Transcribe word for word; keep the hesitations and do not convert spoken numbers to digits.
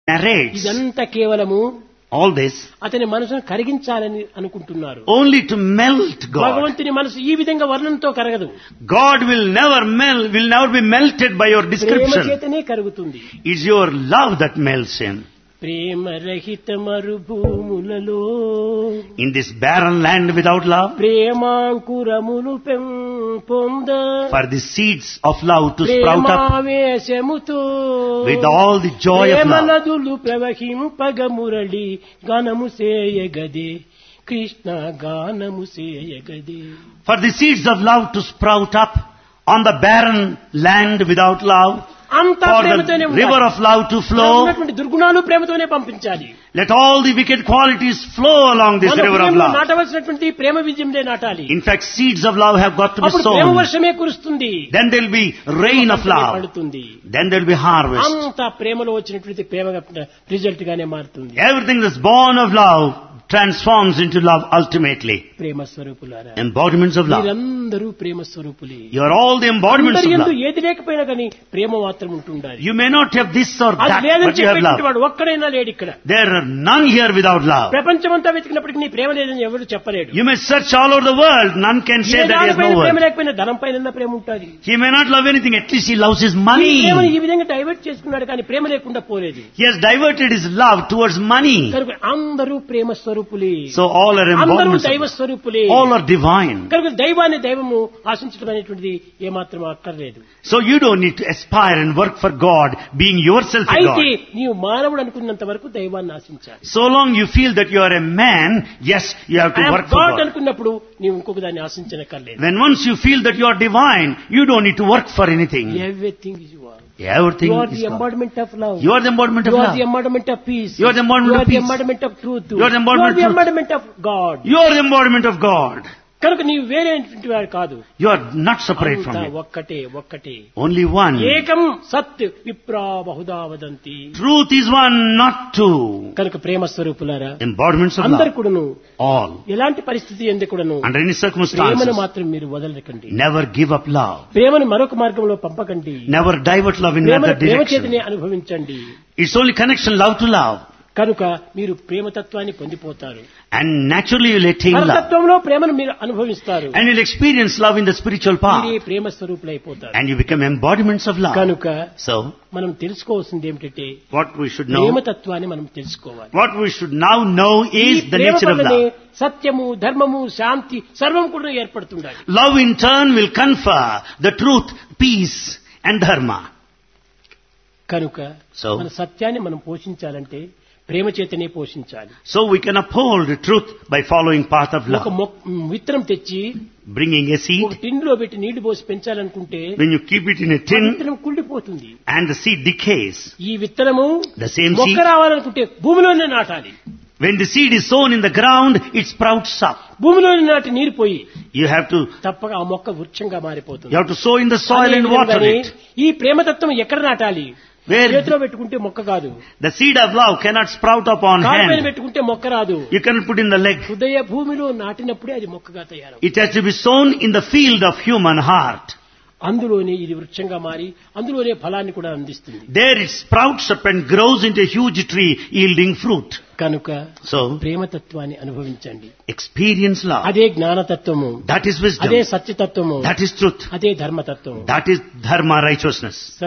narrates ఇదంతా కేవలము all this అతని మనసును కరిగించాలని అనుకుంటున్నారు. only to melt God. భగవంతుని మనసు ఈ విధంగా వర్ణంతో కరగదు. God will never melt, will never be melted by your Prema description. చేతనే కరుగుతుంది. It's your love that melts him. ప్రేమ రహిత మరుభూములలో In this barren land without love, ప్రేమాంకురములు పెంపొంద for the seeds of love to sprout up ప్రేమావేశముతో with all the joy of Prema love. నదులు ప్రవహింపగ మురళి గానము సేయగదే కృష్ణ గానము సేయగదే. For the seeds of love to sprout up on the barren land without love, అంతా for ప్రేమతోనే the river of love to flow, ఉన్నటువంటి దుర్గుణాలు ప్రేమతోనే పంపించాలి. let all the wicked qualities flow along this మన river of హృదయంలో love. నాటవలసినటువంటి ప్రేమ బీజంలే నాటాలి. In fact, seeds of love have got to be అప్పుడు ప్రేమ sown. వర్షమే కురుస్తుంది. Then there will be rain of love. పడుతుంది. Then there will be harvest. అంతా ప్రేమలో వచ్చినటువంటి ప్రేమ రిజల్ట్ గానే మారుతుంది. Everything that's born of love transforms into love ultimately. ప్రేమ స్వరూపులారా, Embodiments of love. మీరందరూ ప్రేమ స్వరూపులే. You are all the embodiments అందరి of యందు love. ఏది లేకపోయినా కానీ ప్రేమ మాత్రం ఉంటుండాలి. You may not have this or అది that, లేదని but you have చెప్పేటువంటి love. వాడు ఒక్కడైనా లేడు ఇక్కడ. There are none here without love. ప్రపంచమంతా వెతికినప్పటికీ నీ ప్రేమ లేదని ఎవరు చెప్పలేడు. You may search all over the world, none can say A that he has no దానిపైన ప్రేమ word. లేకపోయినా ధనం పైన ప్రేమ ఉంటుంది. He may not love anything, at least he loves his ఈ money. ప్రేమను ఈ విధంగా డైవర్ట్ చేసుకున్నాడు కానీ ప్రేమ లేకుండా పోలేదు. He has diverted his love towards money. కనుక అందరూ ప్రేమ స్వరూపులే. So all are అందరూ embodiments దైవ of స్వరూపులే. all are divine. కనుక దైవాన్ని దైవము ఆశించడం అనేటువంటిది ఏమాత్రం అక్కర్లేదు. So you don't need to aspire and work for God, being yourself a అయితే God. నీవు మానవుడు అనుకున్నంత వరకు దైవాన్ని ఆశించాలి. So long you feel that you are a man, yes, you have to work for God God. అనుకున్నప్పుడు నీవు ఇంకొక దాన్ని ఆశించనక్కర్లేదు. When once you feel that you are divine, you don't need to work for anything. Everything is you are. Everything You are is the God. embodiment of love. You are the embodiment of You are love. the embodiment of peace. You are the embodiment You of are the peace. embodiment of truth. You are the embodiment You are the of truth. embodiment of God. You are the embodiment of God. కనుక నీవు వేరేటువంటి వాడు కాదు. You are not separate from అంతా Him. ఒక్కటే ఒక్కటే. Only one. ఏకం సత్ విప్రా Bahuda వదంతి. Truth is one, not two. కనుక ప్రేమ స్వరూపులారా, Embodiments of అందరు love. కూడాను All. ఎలాంటి పరిస్థితి ఎందు కూడాను Under any ప్రేమను circumstances, మాత్రం మీరు వదలకండి. never give up love. ప్రేమను మరొక మార్గంలో పంపకండి. Never divert love in ప్రేమను another ప్రేమ direction. చేతనే అనుభవించండి. It's only connection, love to love. కనుక మీరు ప్రేమతత్వాన్ని పొందిపోతారు. And naturally you'll attain love. పరతత్వంలో ప్రేమను మీరు అనుభవిస్తారు. And you'll experience love in the spiritual path. మీరే ప్రేమ స్వరూపులైపోతారు. And you become embodiments of love. కనుక So, మనం తెలుసుకోవాల్సింది ఏమిటంటే what we should know, ప్రేమతత్వాన్ని మనం తెలుసుకోవాలి. what we should now know ఈ is the Prema nature of వల్లనే love. సత్యము, ధర్మము, శాంతి సర్వం కూడా ఏర్పడుతుండాలి. Love in turn will confer the truth, peace and dharma. కనుక So- మన సత్యాన్ని మనం పోషించాలంటే ప్రేమ చేతనే పోషించాలి. So we can uphold the truth by following path of ఒక love. మొక్- విత్తనం తెచ్చి Bringing a ఒక seed, టిన్లో పెట్టి నీళ్లు పోసి పెంచాలనుకుంటే when you keep it in a ఆ tin విత్తనం కుళ్ళిపోతుంది. and the seed decays. ఈ విత్తనము The same మొక్క seed, రావాలనుకుంటే భూమిలోనే నాటాలి. when the seed is sown in the ground, it sprouts up. భూమిలోనే నాటి నీరు పోయి You have to, తప్పక ఆ మొక్క వృక్షంగా మారిపోతుంది. you have to sow in the soil and water అదే it. విధంగానే ఈ ప్రేమతత్వం ఎక్కడ నాటాలి? Where చేతిలో పెట్టుకుంటే మొక్క కాదు. the seed of love cannot sprout up on కాలు పైన hand. పెట్టుకుంటే మొక్క రాదు. You cannot put in the leg. హృదయ భూమిలో నాటినప్పుడే అది మొక్కగా తయారవు. It has to be sown in the field of human heart. అందులోనే ఇది వృక్షంగా మారి అందులోనే ఫలాన్ని కూడా అందిస్తుంది. There it sprouts up and grows into a huge tree yielding fruit. కనుక So, ప్రేమతత్వాన్ని అనుభవించండి. experience love. అదే జ్ఞానతత్వము, That is wisdom. అదే సత్యతత్వము, That is truth. అదే ధర్మతత్వము. That is dharma, righteousness.